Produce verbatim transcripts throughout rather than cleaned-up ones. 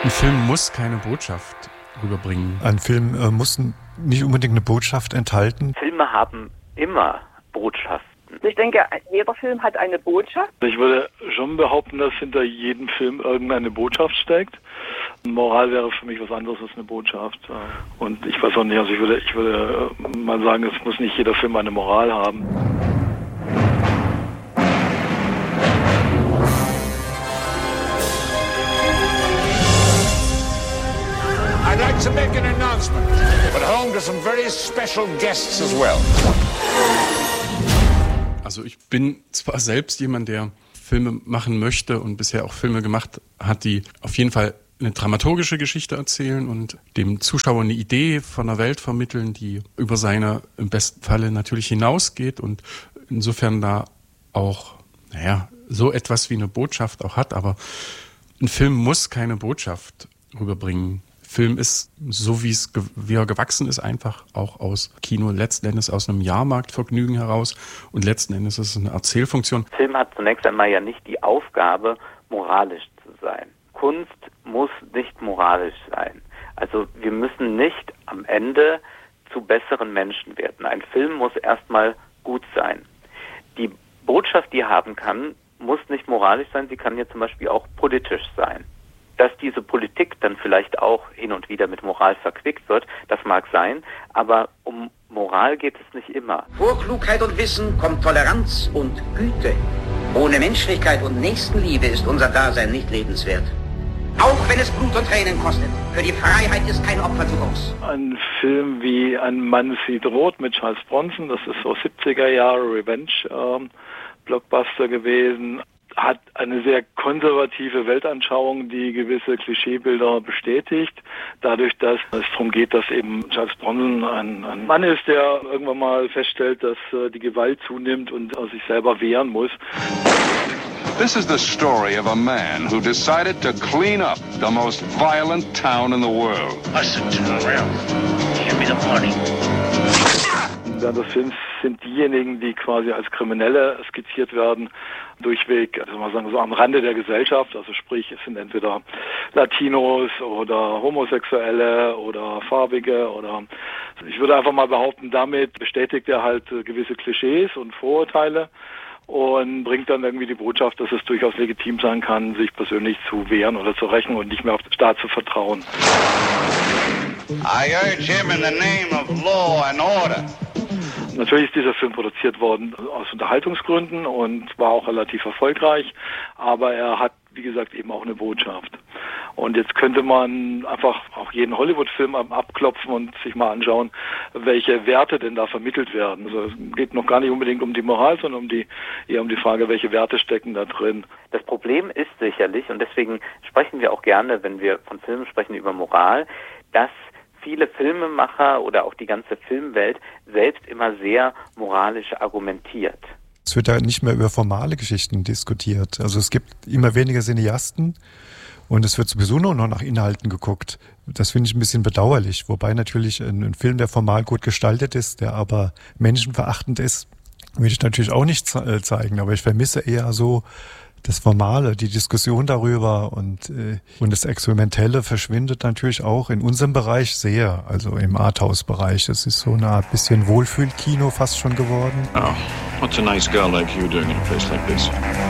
Ein Film muss keine Botschaft rüberbringen. Ein Film äh, muss nicht unbedingt eine Botschaft enthalten. Filme haben immer Botschaften. Ich denke, jeder Film hat eine Botschaft. Ich würde schon behaupten, dass hinter jedem Film irgendeine Botschaft steckt. Moral wäre für mich was anderes als eine Botschaft. Und ich weiß auch nicht, also ich würde, ich würde mal sagen, es muss nicht jeder Film eine Moral haben. I'd like to make an announcement, but home to some very special guests as well. Also ich bin zwar selbst jemand, der Filme machen möchte und bisher auch Filme gemacht hat, die auf jeden Fall eine dramaturgische Geschichte erzählen und dem Zuschauer eine Idee von der Welt vermitteln, die über seine im besten Falle natürlich hinausgeht und insofern da auch, naja, so etwas wie eine Botschaft auch hat. Aber ein Film muss keine Botschaft rüberbringen. Film ist, so wie es wie er gewachsen ist, einfach auch aus Kino, letzten Endes aus einem Jahrmarktvergnügen heraus und letzten Endes ist es eine Erzählfunktion. Film hat zunächst einmal ja nicht die Aufgabe, moralisch zu sein. Kunst muss nicht moralisch sein. Also wir müssen nicht am Ende zu besseren Menschen werden. Ein Film muss erstmal gut sein. Die Botschaft, die er haben kann, muss nicht moralisch sein, sie kann ja zum Beispiel auch politisch sein. Dass diese Politik dann vielleicht auch hin und wieder mit Moral verquickt wird, das mag sein, aber um Moral geht es nicht immer. Vor Klugheit und Wissen kommt Toleranz und Güte. Ohne Menschlichkeit und Nächstenliebe ist unser Dasein nicht lebenswert. Auch wenn es Blut und Tränen kostet. Für die Freiheit ist kein Opfer zu groß. Ein Film wie Ein Mann sieht rot mit Charles Bronson, das ist so siebziger Jahre Revenge-Blockbuster ähm, gewesen, hat eine sehr konservative Weltanschauung, die gewisse Klischeebilder bestätigt. Dadurch, dass es darum geht, dass eben Charles Bronson ein, ein Mann ist, der irgendwann mal feststellt, dass äh, die Gewalt zunimmt und äh, sich selber wehren muss. This is the story of a man who decided to clean up the most violent town in the world. Listen to the rail. Give me the money. Während des Films sind diejenigen, die quasi als Kriminelle skizziert werden, durchweg, also mal sagen, so am Rande der Gesellschaft, also sprich, es sind entweder Latinos oder Homosexuelle oder Farbige oder, ich würde einfach mal behaupten, damit bestätigt er halt gewisse Klischees und Vorurteile und bringt dann irgendwie die Botschaft, dass es durchaus legitim sein kann, sich persönlich zu wehren oder zu rächen und nicht mehr auf den Staat zu vertrauen. I urge him in the name of law and order. Natürlich ist dieser Film produziert worden aus Unterhaltungsgründen und war auch relativ erfolgreich, aber er hat, wie gesagt, eben auch eine Botschaft. Und jetzt könnte man einfach auch jeden Hollywood-Film abklopfen und sich mal anschauen, welche Werte denn da vermittelt werden. Also es geht noch gar nicht unbedingt um die Moral, sondern um die, eher um die Frage, welche Werte stecken da drin. Das Problem ist sicherlich, und deswegen sprechen wir auch gerne, wenn wir von Filmen sprechen, über Moral, dass viele Filmemacher oder auch die ganze Filmwelt selbst immer sehr moralisch argumentiert. Es wird ja nicht mehr über formale Geschichten diskutiert. Also es gibt immer weniger Cineasten und es wird sowieso nur noch nach Inhalten geguckt. Das finde ich ein bisschen bedauerlich. Wobei natürlich ein, ein Film, der formal gut gestaltet ist, der aber menschenverachtend ist, will ich natürlich auch nicht ze- zeigen. Aber ich vermisse eher so das Formale, die Diskussion darüber und, äh, und das Experimentelle verschwindet natürlich auch in unserem Bereich sehr, also im Arthouse-Bereich. Es ist so eine Art bisschen Wohlfühlkino fast schon geworden. Oh, what's a nice girl like you doing in a place like this?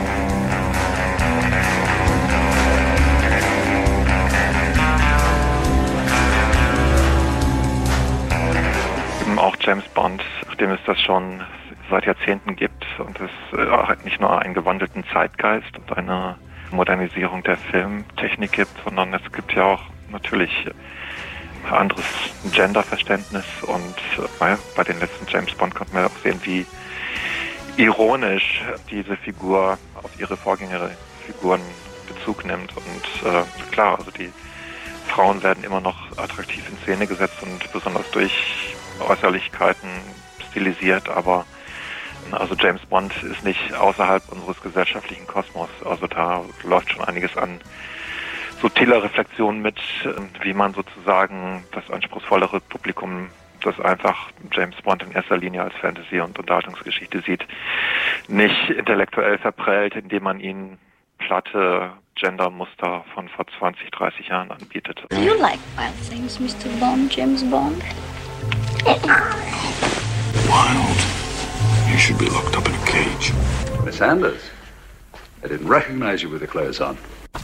Eben auch James Bond, nachdem es das schon seit Jahrzehnten gibt und es äh, nicht nur einen gewandelten Zeitgeist und eine Modernisierung der Filmtechnik gibt, sondern es gibt ja auch natürlich ein anderes Genderverständnis und äh, bei den letzten James Bond konnte man auch sehen, wie ironisch diese Figur auf ihre Vorgängerfiguren Bezug nimmt und äh, klar, also die Frauen werden immer noch attraktiv in Szene gesetzt und besonders durch Äußerlichkeiten stilisiert, aber also James Bond ist nicht außerhalb unseres gesellschaftlichen Kosmos. Also da läuft schon einiges an subtiler Reflexion mit, wie man sozusagen das anspruchsvollere Publikum, das einfach James Bond in erster Linie als Fantasy- und Unterhaltungsgeschichte sieht, nicht intellektuell verprellt, indem man ihn platte Gendermuster von vor zwanzig, dreißig Jahren anbietet. Do you like wild things, Mister Bond, James Bond? Wild? You should be locked up in a cage. Miss Anders, I didn't recognize you with the clothes on.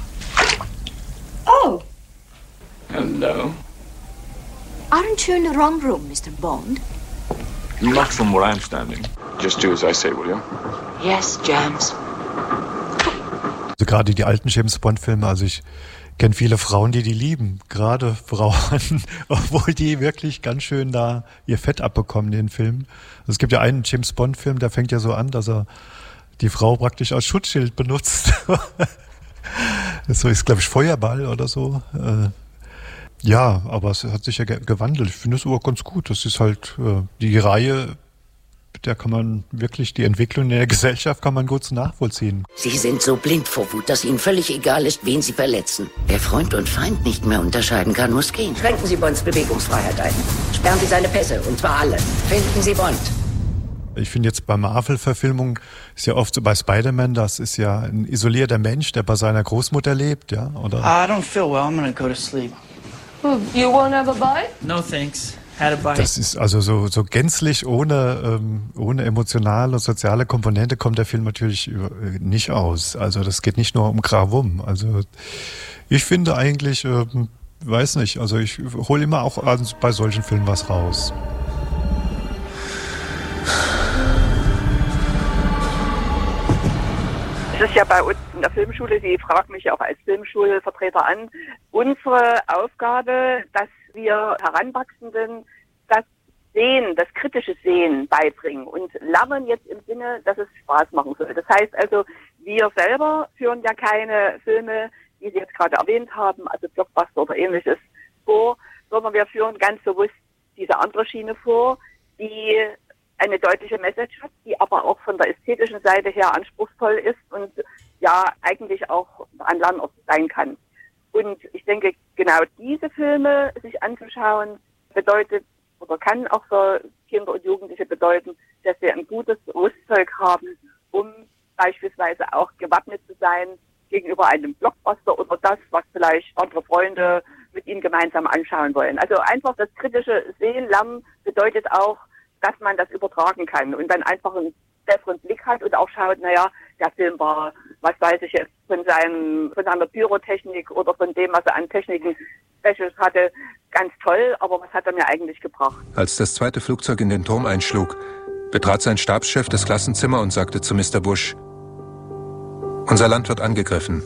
Oh! Hello. Aren't you in the wrong room, Mister Bond? Not from where I'm standing. Just do as I say, will you? Yes, James. Also gerade die alten James Bond-Filme, also ich kenne viele Frauen, die die lieben. Gerade Frauen, obwohl die wirklich ganz schön da ihr Fett abbekommen in den Filmen. Also es gibt ja einen James Bond-Film, der fängt ja so an, dass er die Frau praktisch als Schutzschild benutzt. So ist, glaube ich, Feuerball oder so. Ja, aber es hat sich ja gewandelt. Ich finde es auch ganz gut. Das ist halt die Reihe, da kann man wirklich die Entwicklung in der Gesellschaft kann man gut nachvollziehen. Sie sind so blind vor Wut, dass Ihnen völlig egal ist, wen Sie verletzen. Wer Freund und Feind nicht mehr unterscheiden kann, muss gehen. Schränken Sie Bonds Bewegungsfreiheit ein. Sperren Sie seine Pässe, und zwar alle. Finden Sie Bond. Ich finde jetzt bei Marvel-Verfilmungen ist ja oft so bei Spider-Man, das ist ja ein isolierter Mensch, der bei seiner Großmutter lebt, ja, oder? I don't feel well. I'm gonna go to sleep. You won't have a bite? No thanks. Had a bite. Das ist also so, so gänzlich ohne, ähm, ohne emotionale und soziale Komponente kommt der Film natürlich nicht aus. Also das geht nicht nur um Gravum. Also ich finde eigentlich, ähm, weiß nicht, also ich hole immer auch bei solchen Filmen was raus. Es ist ja bei uns in der Filmschule, Sie fragen mich ja auch als Filmschulvertreter an, unsere Aufgabe, dass wir Heranwachsenden das Sehen, das kritische Sehen beibringen und lernen jetzt im Sinne, dass es Spaß machen soll. Das heißt also, wir selber führen ja keine Filme, die Sie jetzt gerade erwähnt haben, also Blockbuster oder ähnliches vor, sondern wir führen ganz bewusst diese andere Schiene vor, die eine deutliche Message hat, die aber auch von der ästhetischen Seite her anspruchsvoll ist und ja eigentlich auch ein Lernort sein kann. Und ich denke, genau diese Filme sich anzuschauen, bedeutet oder kann auch für Kinder und Jugendliche bedeuten, dass sie ein gutes Rüstzeug haben, um beispielsweise auch gewappnet zu sein gegenüber einem Blockbuster oder das, was vielleicht andere Freunde mit ihnen gemeinsam anschauen wollen. Also einfach das kritische Sehen, Lernen bedeutet auch, dass man das übertragen kann und dann einfach einen besseren Blick hat und auch schaut, naja, der Film war, was weiß ich jetzt, von seinem, von seiner Pyrotechnik oder von dem, was er an Techniken Specials hatte, ganz toll, aber was hat er mir eigentlich gebracht? Als das zweite Flugzeug in den Turm einschlug, betrat sein Stabschef das Klassenzimmer und sagte zu Mister Bush: Unser Land wird angegriffen.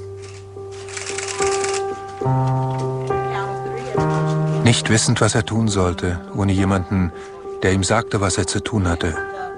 Nicht wissend, was er tun sollte, ohne jemanden, der ihm sagte, was er zu tun hatte.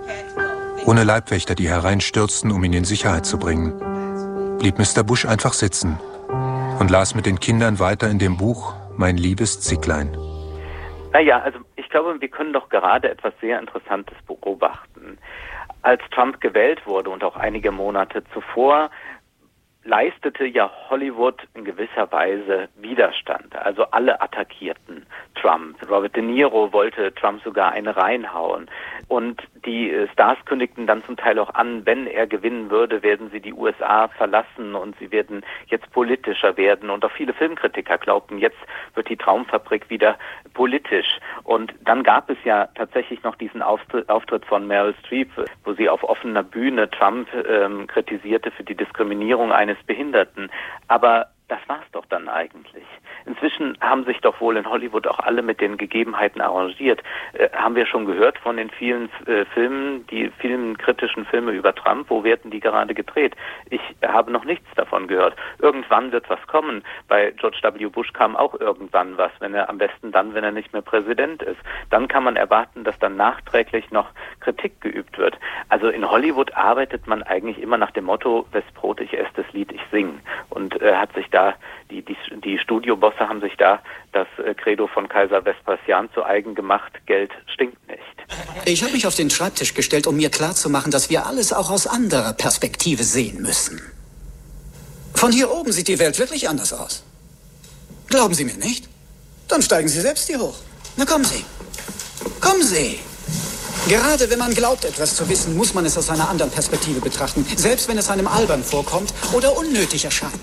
Ohne Leibwächter, die hereinstürzten, um ihn in Sicherheit zu bringen, blieb Mister Bush einfach sitzen und las mit den Kindern weiter in dem Buch Mein liebes Zicklein. Naja, also ich glaube, wir können doch gerade etwas sehr Interessantes beobachten. Als Trump gewählt wurde und auch einige Monate zuvor, leistete ja Hollywood in gewisser Weise Widerstand. Also alle attackierten Trump. Robert De Niro wollte Trump sogar eine reinhauen. Und die Stars kündigten dann zum Teil auch an, wenn er gewinnen würde, werden sie die U S A verlassen und sie werden jetzt politischer werden. Und auch viele Filmkritiker glaubten, jetzt wird die Traumfabrik wieder politisch. Und dann gab es ja tatsächlich noch diesen Auftritt von Meryl Streep, wo sie auf offener Bühne Trump ähm, kritisierte für die Diskriminierung eines Behinderten. Aber das war's doch dann eigentlich. Inzwischen haben sich doch wohl in Hollywood auch alle mit den Gegebenheiten arrangiert. Äh, haben wir schon gehört von den vielen äh, Filmen, die vielen kritischen Filme über Trump? Wo werden die gerade gedreht? Ich habe noch nichts davon gehört. Irgendwann wird was kommen. Bei George W. Bush kam auch irgendwann was, wenn er am besten dann, wenn er nicht mehr Präsident ist. Dann kann man erwarten, dass dann nachträglich noch Kritik geübt wird. Also in Hollywood arbeitet man eigentlich immer nach dem Motto, wes Brot ich esse, das Lied ich sing. Und äh, hat sich da, die, die, die Studiobosse haben sich da das äh, Credo von Kaiser Vespasian zu eigen gemacht, Geld stinkt nicht. Ich habe mich auf den Schreibtisch gestellt, um mir klarzumachen, dass wir alles auch aus anderer Perspektive sehen müssen. Von hier oben sieht die Welt wirklich anders aus. Glauben Sie mir nicht? Dann steigen Sie selbst hier hoch. Na kommen Sie. Kommen Sie. Gerade wenn man glaubt, etwas zu wissen, muss man es aus einer anderen Perspektive betrachten, selbst wenn es einem albern vorkommt oder unnötig erscheint.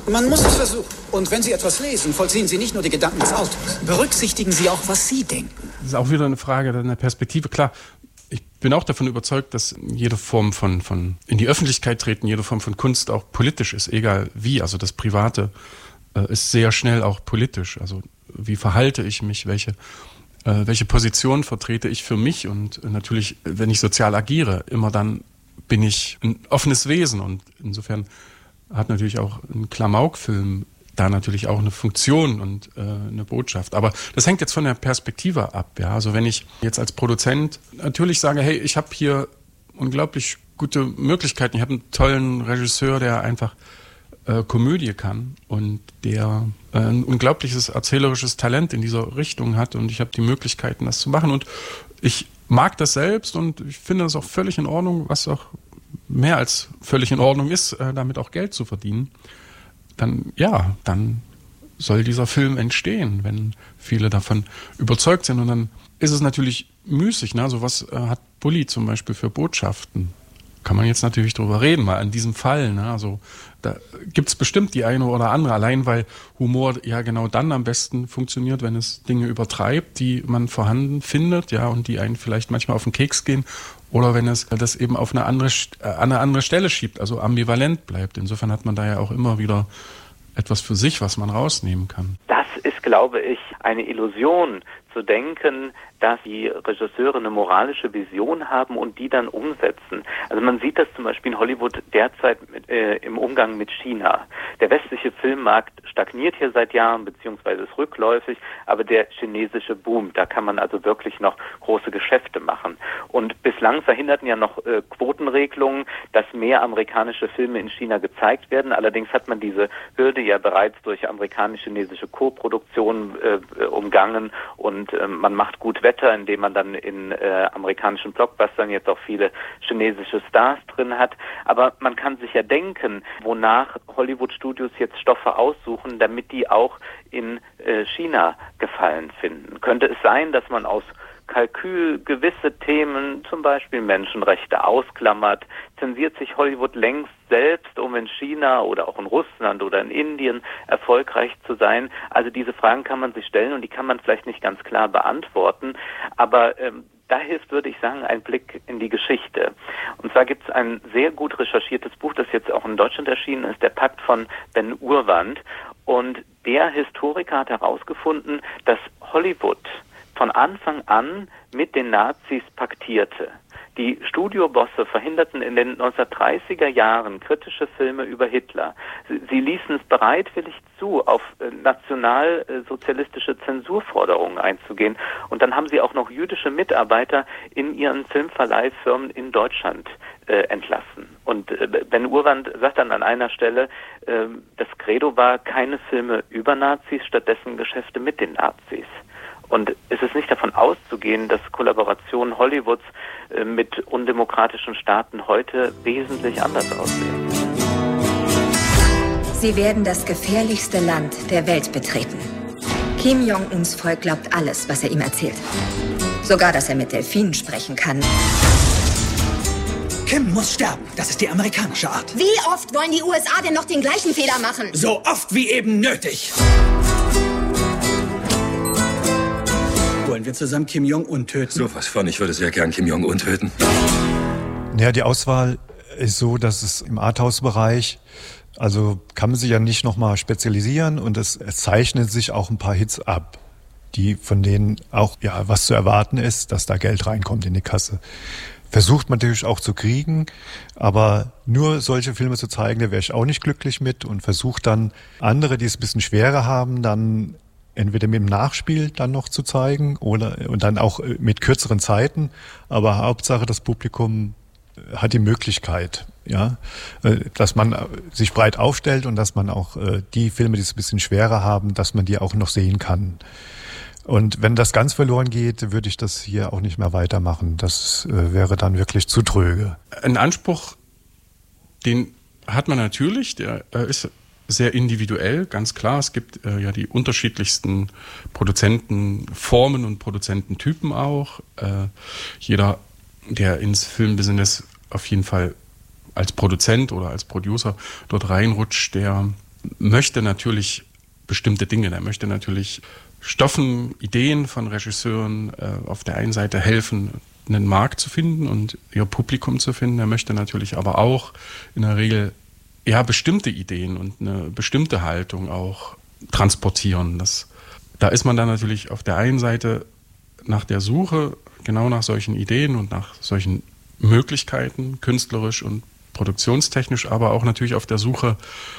Man muss es versuchen. Und wenn Sie etwas lesen, vollziehen Sie nicht nur die Gedanken des Autors. Berücksichtigen Sie auch, was Sie denken. Das ist auch wieder eine Frage der Perspektive. Klar, ich bin auch davon überzeugt, dass jede Form von, von in die Öffentlichkeit treten, jede Form von Kunst auch politisch ist, egal wie. Also das Private äh, ist sehr schnell auch politisch. Also wie verhalte ich mich, welche, äh, welche Position vertrete ich für mich? Und äh, natürlich, wenn ich sozial agiere, immer dann bin ich ein offenes Wesen. Und insofern hat natürlich auch ein Klamauk-Film da natürlich auch eine Funktion und äh, eine Botschaft. Aber das hängt jetzt von der Perspektive ab. Ja? Also wenn ich jetzt als Produzent natürlich sage, hey, ich habe hier unglaublich gute Möglichkeiten. Ich habe einen tollen Regisseur, der einfach äh, Komödie kann und der äh, ein unglaubliches erzählerisches Talent in dieser Richtung hat und ich habe die Möglichkeiten, das zu machen. Und ich mag das selbst und ich finde das auch völlig in Ordnung, was auch mehr als völlig in Ordnung ist, äh, damit auch Geld zu verdienen. Dann, ja, dann soll dieser Film entstehen, wenn viele davon überzeugt sind. Und dann ist es natürlich müßig, ne? So was äh, hat Bully zum Beispiel für Botschaften. Kann man jetzt natürlich drüber reden, mal an diesem Fall. Ne? Also da gibt's bestimmt die eine oder andere, allein weil Humor ja genau dann am besten funktioniert, wenn es Dinge übertreibt, die man vorhanden findet, ja, und die einen vielleicht manchmal auf den Keks gehen. Oder wenn es das eben auf eine andere, an eine andere Stelle schiebt, also ambivalent bleibt. Insofern hat man da ja auch immer wieder etwas für sich, was man rausnehmen kann. Das ist, glaube ich, eine Illusion, zu denken, dass die Regisseure eine moralische Vision haben und die dann umsetzen. Also man sieht das zum Beispiel in Hollywood derzeit mit, äh, im Umgang mit China. Der westliche Filmmarkt stagniert hier seit Jahren, beziehungsweise ist rückläufig, aber der chinesische boomt. Da kann man also wirklich noch große Geschäfte machen. Und bislang verhinderten ja noch äh, Quotenregelungen, dass mehr amerikanische Filme in China gezeigt werden. Allerdings hat man diese Hürde ja bereits durch amerikanisch-chinesische Co-Produktionen äh, umgangen und äh, man macht gut Wetter, indem man dann in äh, amerikanischen Blockbustern jetzt auch viele chinesische Stars drin hat. Aber man kann sich ja denken, wonach Hollywood-Studios jetzt Stoffe aussuchen, damit die auch in äh, China Gefallen finden. Könnte es sein, dass man aus Kalkül gewisse Themen, zum Beispiel Menschenrechte, ausklammert? Zensiert sich Hollywood längst selbst, um in China oder auch in Russland oder in Indien erfolgreich zu sein? Also diese Fragen kann man sich stellen und die kann man vielleicht nicht ganz klar beantworten, aber ähm, da hilft, würde ich sagen, ein Blick in die Geschichte. Und zwar gibt es ein sehr gut recherchiertes Buch, das jetzt auch in Deutschland erschienen ist, der Pakt von Ben Urwand. Und der Historiker hat herausgefunden, dass Hollywood von Anfang an mit den Nazis paktierte. Die Studiobosse verhinderten in den neunzehnhundertdreißiger Jahren kritische Filme über Hitler. Sie, sie ließen es bereitwillig zu, auf äh, nationalsozialistische Zensurforderungen einzugehen. Und dann haben sie auch noch jüdische Mitarbeiter in ihren Filmverleihfirmen in Deutschland äh, entlassen. Und äh, Ben Urwand sagt dann an einer Stelle, äh, das Credo war keine Filme über Nazis, stattdessen Geschäfte mit den Nazis. Und es ist nicht davon auszugehen, dass Kollaborationen Hollywoods äh, mit undemokratischen Staaten heute wesentlich anders aussehen. Sie werden das gefährlichste Land der Welt betreten. Kim Jong-uns Volk glaubt alles, was er ihm erzählt. Sogar, dass er mit Delfinen sprechen kann. Kim muss sterben. Das ist die amerikanische Art. Wie oft wollen die U S A denn noch den gleichen Fehler machen? So oft wie eben nötig. Wollen wir zusammen Kim Jong-un töten? So was von, ich würde sehr gern Kim Jong-un töten. Ja, die Auswahl ist so, dass es im Arthouse-Bereich, also kann man sich ja nicht nochmal spezialisieren und es, es zeichnen sich auch ein paar Hits ab, die von denen auch ja was zu erwarten ist, dass da Geld reinkommt in die Kasse. Versucht man natürlich auch zu kriegen, aber nur solche Filme zu zeigen, da wäre ich auch nicht glücklich mit und versucht dann andere, die es ein bisschen schwerer haben, dann entweder mit dem Nachspiel dann noch zu zeigen oder und dann auch mit kürzeren Zeiten. Aber Hauptsache, das Publikum hat die Möglichkeit, ja, dass man sich breit aufstellt und dass man auch die Filme, die es ein bisschen schwerer haben, dass man die auch noch sehen kann. Und wenn das ganz verloren geht, würde ich das hier auch nicht mehr weitermachen. Das wäre dann wirklich zu tröge. Ein Anspruch, den hat man natürlich, der ist sehr individuell, ganz klar. Es gibt äh, ja die unterschiedlichsten Produzentenformen und Produzententypen auch. Äh, jeder, der ins Filmbusiness auf jeden Fall als Produzent oder als Producer dort reinrutscht, der möchte natürlich bestimmte Dinge. Der möchte natürlich Stoffen, Ideen von Regisseuren äh, auf der einen Seite helfen, einen Markt zu finden und ihr Publikum zu finden. Er möchte natürlich aber auch in der Regel ja bestimmte Ideen und eine bestimmte Haltung auch transportieren. Das, da ist man dann natürlich auf der einen Seite nach der Suche genau nach solchen Ideen und nach solchen Möglichkeiten, künstlerisch und produktionstechnisch, aber auch natürlich auf der Suche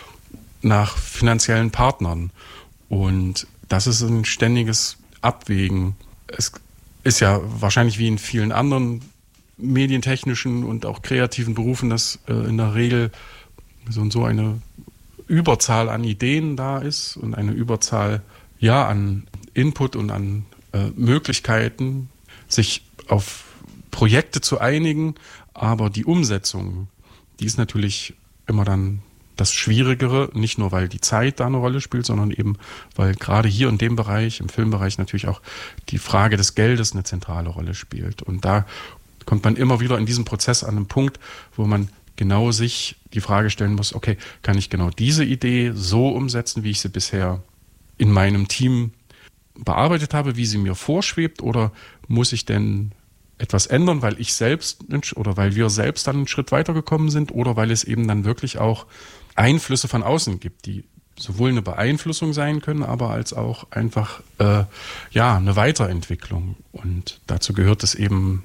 nach finanziellen Partnern. Und das ist ein ständiges Abwägen. Es ist ja wahrscheinlich wie in vielen anderen medientechnischen und auch kreativen Berufen, dass äh, in der Regel so und so eine Überzahl an Ideen da ist und eine Überzahl ja an Input und an äh, Möglichkeiten, sich auf Projekte zu einigen, aber die Umsetzung, die ist natürlich immer dann das Schwierigere, nicht nur weil die Zeit da eine Rolle spielt, sondern eben weil gerade hier in dem Bereich, im Filmbereich natürlich auch die Frage des Geldes eine zentrale Rolle spielt. Und da kommt man immer wieder in diesem Prozess an einen Punkt, wo man genau sich die Frage stellen muss, okay, kann ich genau diese Idee so umsetzen, wie ich sie bisher in meinem Team bearbeitet habe, wie sie mir vorschwebt, oder muss ich denn etwas ändern, weil ich selbst oder weil wir selbst dann einen Schritt weitergekommen sind, oder weil es eben dann wirklich auch Einflüsse von außen gibt, die sowohl eine Beeinflussung sein können, aber als auch einfach äh, ja eine Weiterentwicklung. Und dazu gehört es eben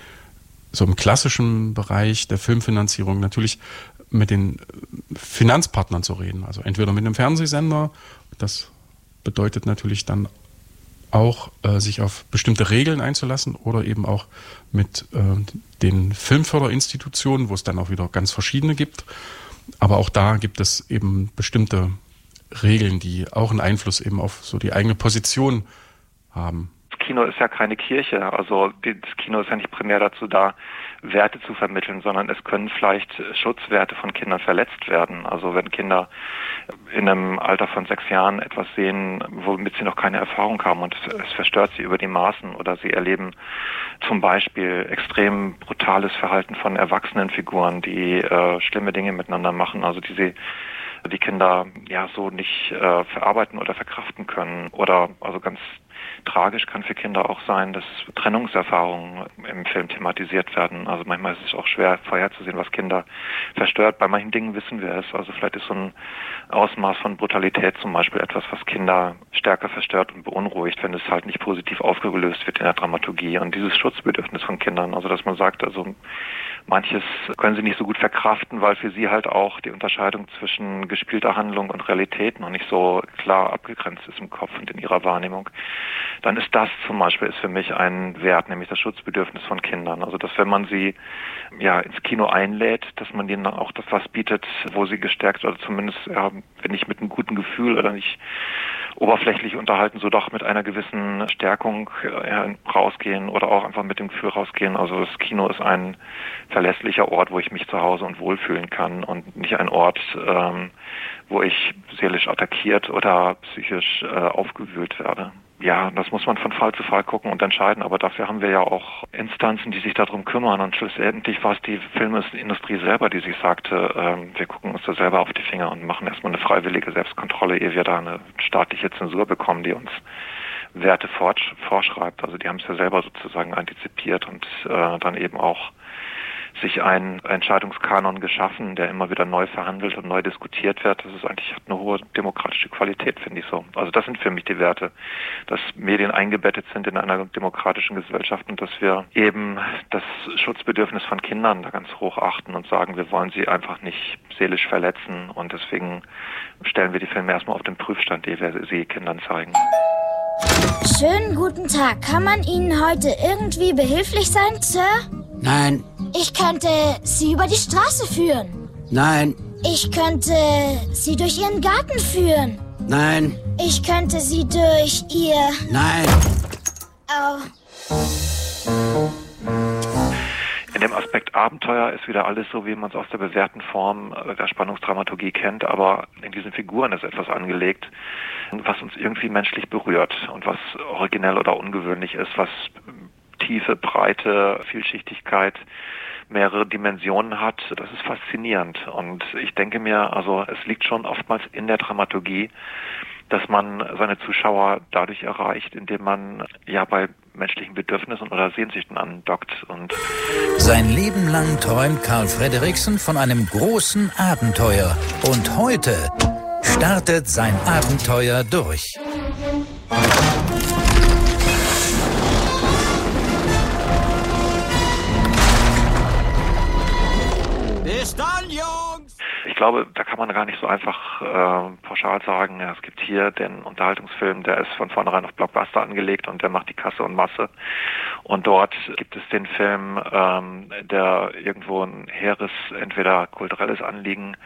so im klassischen Bereich der Filmfinanzierung natürlich mit den Finanzpartnern zu reden. Also entweder mit einem Fernsehsender, das bedeutet natürlich dann auch äh, sich auf bestimmte Regeln einzulassen, oder eben auch mit äh, den Filmförderinstitutionen, wo es dann auch wieder ganz verschiedene gibt. Aber auch da gibt es eben bestimmte Regeln, die auch einen Einfluss eben auf so die eigene Position haben. Das Kino ist ja keine Kirche, also das Kino ist ja nicht primär dazu da, Werte zu vermitteln, sondern es können vielleicht Schutzwerte von Kindern verletzt werden. Also wenn Kinder in einem Alter von sechs Jahren etwas sehen, womit sie noch keine Erfahrung haben und es, es verstört sie über die Maßen, oder sie erleben zum Beispiel extrem brutales Verhalten von erwachsenen Figuren, die äh, schlimme Dinge miteinander machen, also die sie die Kinder ja so nicht äh, verarbeiten oder verkraften können. Oder also ganz tragisch kann für Kinder auch sein, dass Trennungserfahrungen im Film thematisiert werden. Also manchmal ist es auch schwer vorherzusehen, was Kinder verstört. Bei manchen Dingen wissen wir es. Also vielleicht ist so ein Ausmaß von Brutalität zum Beispiel etwas, was Kinder stärker verstört und beunruhigt, wenn es halt nicht positiv aufgelöst wird in der Dramaturgie. Und dieses Schutzbedürfnis von Kindern, also dass man sagt, also manches können sie nicht so gut verkraften, weil für sie halt auch die Unterscheidung zwischen gespielter Handlung und Realität noch nicht so klar abgegrenzt ist im Kopf und in ihrer Wahrnehmung. Dann ist das zum Beispiel ist für mich ein Wert, nämlich das Schutzbedürfnis von Kindern. Also dass wenn man sie ja ins Kino einlädt, dass man ihnen dann auch das was bietet, wo sie gestärkt oder zumindest, ja, wenn nicht mit einem guten Gefühl oder nicht oberflächlich unterhalten, so doch mit einer gewissen Stärkung äh, rausgehen oder auch einfach mit dem Gefühl rausgehen. Also das Kino ist ein verlässlicher Ort, wo ich mich zu Hause und wohlfühlen kann und nicht ein Ort, ähm, wo ich seelisch attackiert oder psychisch äh, aufgewühlt werde. Ja, das muss man von Fall zu Fall gucken und entscheiden, aber dafür haben wir ja auch Instanzen, die sich darum kümmern, und schlussendlich war es die Filmindustrie selber, die sich sagte, ähm, wir gucken uns da selber auf die Finger und machen erstmal eine freiwillige Selbstkontrolle, ehe wir da eine staatliche Zensur bekommen, die uns Werte vorschreibt. Also die haben es ja selber sozusagen antizipiert und äh, dann eben auch sich einen Entscheidungskanon geschaffen, der immer wieder neu verhandelt und neu diskutiert wird. Das ist eigentlich hat eine hohe demokratische Qualität, finde ich so. Also das sind für mich die Werte, dass Medien eingebettet sind in einer demokratischen Gesellschaft und dass wir eben das Schutzbedürfnis von Kindern da ganz hoch achten und sagen, wir wollen sie einfach nicht seelisch verletzen, und deswegen stellen wir die Filme erstmal auf den Prüfstand, ehe wir sie Kindern zeigen. Schönen guten Tag. Kann man Ihnen heute irgendwie behilflich sein, Sir? Nein. Ich könnte Sie über die Straße führen. Nein. Ich könnte Sie durch Ihren Garten führen. Nein. Ich könnte Sie durch Ihr... Nein. Oh. In dem Aspekt Abenteuer ist wieder alles so, wie man es aus der bewährten Form der Spannungsdramaturgie kennt, aber in diesen Figuren ist etwas angelegt, was uns irgendwie menschlich berührt und was originell oder ungewöhnlich ist, was Tiefe, Breite, Vielschichtigkeit mehrere Dimensionen hat, das ist faszinierend. Und ich denke mir, also es liegt schon oftmals in der Dramaturgie, dass man seine Zuschauer dadurch erreicht, indem man ja bei menschlichen Bedürfnissen oder Sehnsüchten andockt. Und sein Leben lang träumt Carl Fredricksen von einem großen Abenteuer. Und heute startet sein Abenteuer durch. Bis dann, Jungs! Ich glaube, da kann man gar nicht so einfach äh, pauschal sagen, ja, es gibt hier den Unterhaltungsfilm, der ist von vornherein auf Blockbuster angelegt und der macht die Kasse und Masse. Und dort gibt es den Film, ähm, der irgendwo ein hehres, entweder kulturelles Anliegen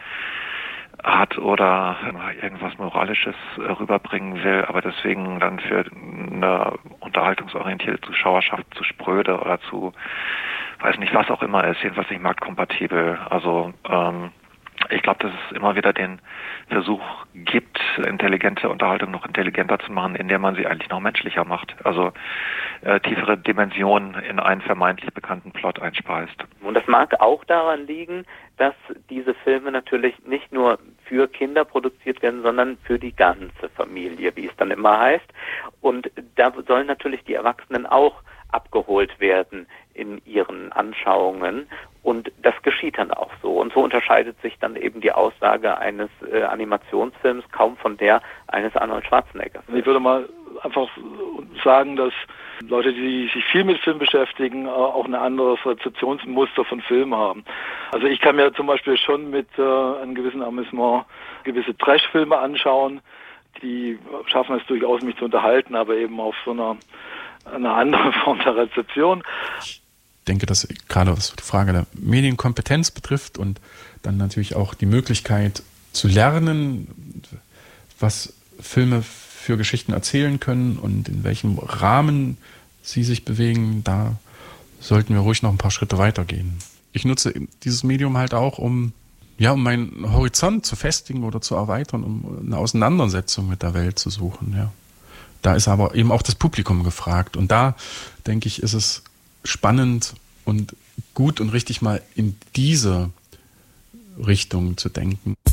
hat oder irgendwas Moralisches rüberbringen will, aber deswegen dann für eine unterhaltungsorientierte Zuschauerschaft zu spröde oder zu, weiß nicht, was auch immer ist, jedenfalls nicht marktkompatibel. Also ähm, ich glaube, dass es immer wieder den Versuch gibt, intelligente Unterhaltung noch intelligenter zu machen, indem man sie eigentlich noch menschlicher macht. Also äh, tiefere Dimensionen in einen vermeintlich bekannten Plot einspeist. Und das mag auch daran liegen, dass diese Filme natürlich nicht nur für Kinder produziert werden, sondern für die ganze Familie, wie es dann immer heißt. Und da sollen natürlich die Erwachsenen auch abgeholt werden in ihren Anschauungen. Und das geschieht dann auch so. Und so unterscheidet sich dann eben die Aussage eines äh, Animationsfilms kaum von der eines Arnold Schwarzeneggers. Ich würde mal einfach sagen, dass Leute, die sich viel mit Film beschäftigen, auch ein anderes Rezeptionsmuster von Film haben. Also ich kann mir zum Beispiel schon mit äh, einem gewissen Amüsement gewisse Trash-Filme anschauen, die schaffen es durchaus, mich zu unterhalten, aber eben auf so einer eine andere Form der Rezeption. Ich denke, dass gerade was die Frage der Medienkompetenz betrifft und dann natürlich auch die Möglichkeit zu lernen, was Filme für Geschichten erzählen können und in welchem Rahmen sie sich bewegen, da sollten wir ruhig noch ein paar Schritte weitergehen. Ich nutze dieses Medium halt auch, um, ja, um meinen Horizont zu festigen oder zu erweitern, um eine Auseinandersetzung mit der Welt zu suchen, ja. Da ist aber eben auch das Publikum gefragt. Und da, denke ich, ist es spannend und gut und richtig mal in diese Richtung zu denken.